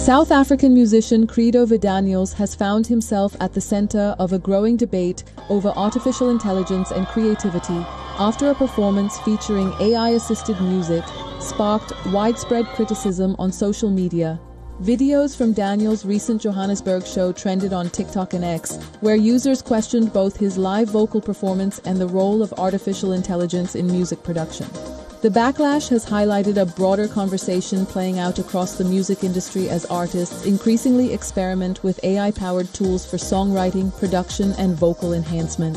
South African musician Credo Daniels has found himself at the center of a growing debate over artificial intelligence and creativity after a performance featuring AI-assisted music sparked widespread criticism on social media. Videos from Daniels' recent Johannesburg show trended on TikTok and X, where users questioned both his live vocal performance and the role of artificial intelligence in music production. The backlash has highlighted a broader conversation playing out across the music industry as artists increasingly experiment with AI-powered tools for songwriting, production, and vocal enhancement.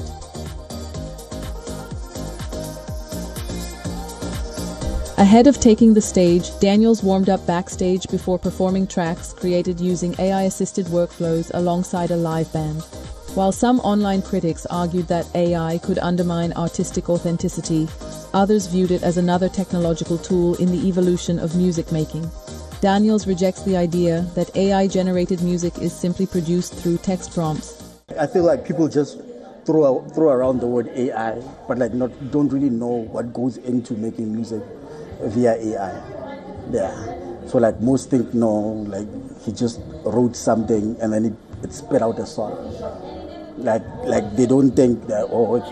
Ahead of taking the stage, Daniels warmed up backstage before performing tracks created using AI-assisted workflows alongside a live band. While some online critics argued that AI could undermine artistic authenticity, others viewed it as another technological tool in the evolution of music making. Daniels rejects the idea that AI-generated music is simply produced through text prompts. I feel like people just throw around the word AI, but don't really know what goes into making music via AI. Yeah. So most think he just wrote something and then it spit out a song. They don't think that,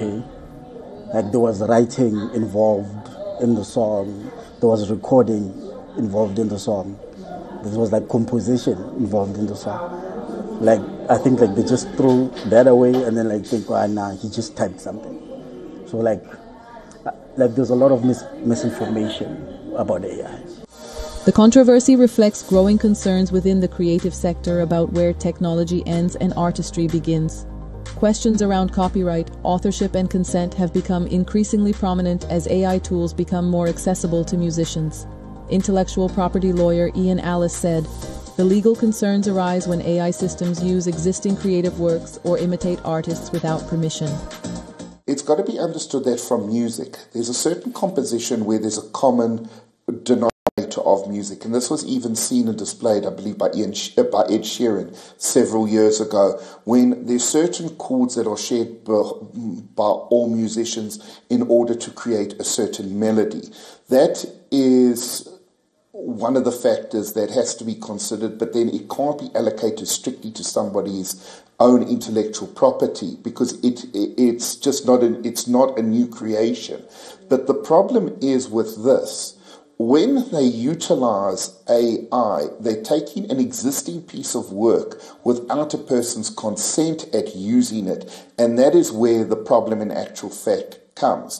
there was writing involved in the song, there was recording involved in the song, there was composition involved in the song. I think they just throw that away and then think, he just typed something. So there's a lot of misinformation about AI. The controversy reflects growing concerns within the creative sector about where technology ends and artistry begins. Questions around copyright, authorship, and consent have become increasingly prominent as AI tools become more accessible to musicians. Intellectual property lawyer Ian Alice said, "The legal concerns arise when AI systems use existing creative works or imitate artists without permission." It's got to be understood that from music, there's a certain composition where there's a common denominator of music, and this was even seen and displayed, I believe, by Ed Sheeran several years ago, when there's certain chords that are shared by all musicians in order to create a certain melody. That is one of the factors that has to be considered, but then it can't be allocated strictly to somebody's own intellectual property because it's just not a new creation. But the problem is with this, when they utilize AI, they're taking an existing piece of work without a person's consent at using it, and that is where the problem in actual fact comes.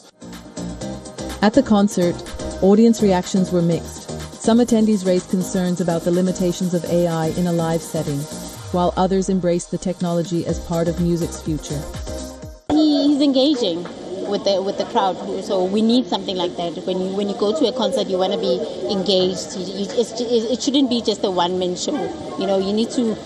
At the concert, audience reactions were mixed. Some attendees raised concerns about the limitations of AI in a live setting, while others embraced the technology as part of music's future. He's engaging with the crowd, so we need something like that. When you go to a concert, you want to be engaged. It shouldn't be just a one-man show. You need to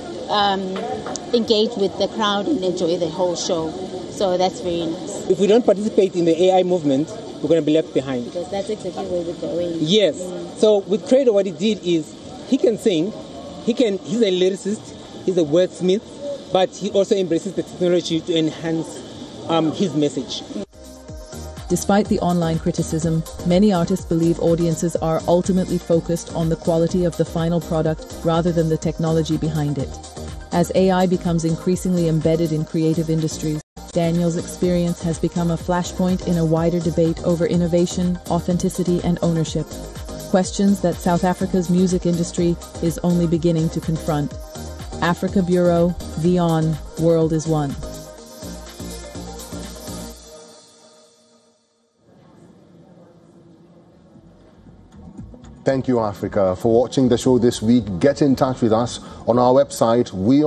engage with the crowd and enjoy the whole show. So that's very nice. If we don't participate in the AI movement, we're going to be left behind. Because that's exactly where we're going. Yes. So with Credo, what he did is he can sing. He's a lyricist. He's a wordsmith, but he also embraces the technology to enhance his message. Despite the online criticism, many artists believe audiences are ultimately focused on the quality of the final product rather than the technology behind it. As AI becomes increasingly embedded in creative industries, Daniels' experience has become a flashpoint in a wider debate over innovation, authenticity, and ownership. Questions that South Africa's music industry is only beginning to confront. Africa Bureau, VON, World is One. Thank you, Africa, for watching the show this week. Get in touch with us on our website,